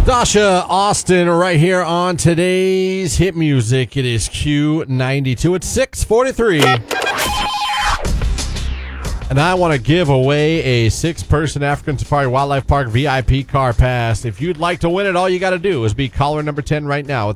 Dasha Austin right here on today's hit music. It is Q92. It's 6:43. And I want to give away a 6-person African Safari Wildlife Park VIP car pass. If you'd like to win it, all you got to do is be caller number 10 right now at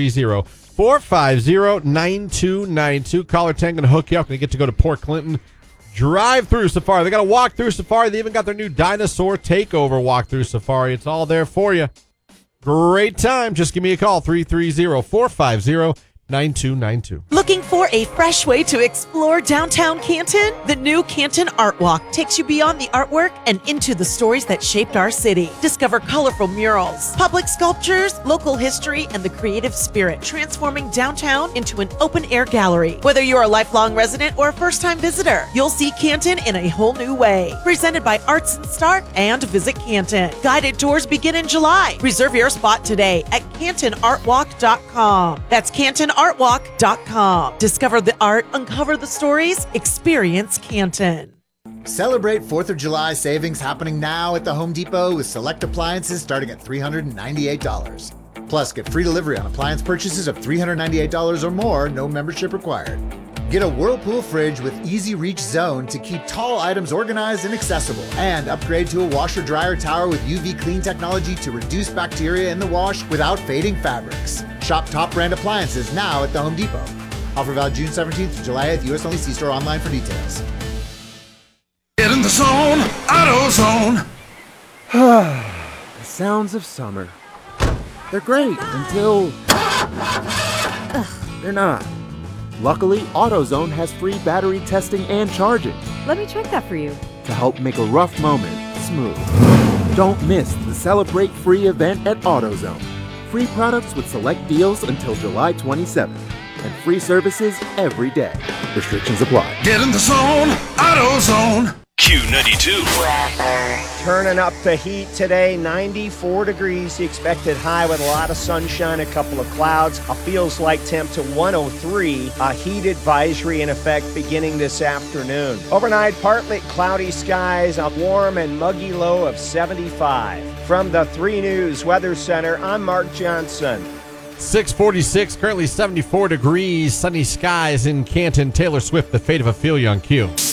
330-450-9292. Caller 10 going to hook you up. Going to get to go to Port Clinton Drive-Through Safari. They got a walk-through safari. They even got their new dinosaur takeover walk-through safari. It's all there for you. Great time. Just give me a call, 330-450-9292. Looking for a fresh way to explore downtown Canton? The new Canton Art Walk takes you beyond the artwork and into the stories that shaped our city. Discover colorful murals, public sculptures, local history, and the creative spirit, transforming downtown into an open-air gallery. Whether you're a lifelong resident or a first-time visitor, you'll see Canton in a whole new way. Presented by Arts and Start and Visit Canton. Guided tours begin in July. Reserve your spot today at CantonArtWalk.com. That's CantonArtWalk.com. Discover the art, uncover the stories, experience Canton. Celebrate 4th of July savings happening now at the Home Depot with select appliances starting at $398. Plus, get free delivery on appliance purchases of $398 or more, no membership required. Get a Whirlpool fridge with easy reach zone to keep tall items organized and accessible. And upgrade to a washer-dryer tower with UV clean technology to reduce bacteria in the wash without fading fabrics. Shop top brand appliances now at the Home Depot. Offer valid June 17th to July 8th. U.S. only. See store online for details. Get in the zone, AutoZone. The sounds of summer. They're great until they're not. Luckily, AutoZone has free battery testing and charging Let me check that for you. to help make a rough moment smooth. Don't miss the Celebrate Free event at AutoZone. Free products with select deals until July 27th. And free services every day. Restrictions apply. Get in the zone, AutoZone. Q92. Turning up the heat today, 94 degrees, the expected high with a lot of sunshine, a couple of clouds. A feels like temp to 103, a heat advisory in effect beginning this afternoon. Overnight, partly cloudy skies, a warm and muggy low of 75. From the 3 News Weather Center, I'm Mark Johnson. 646, currently 74 degrees, sunny skies in Canton. Taylor Swift, The Fate of Ophelia on Q.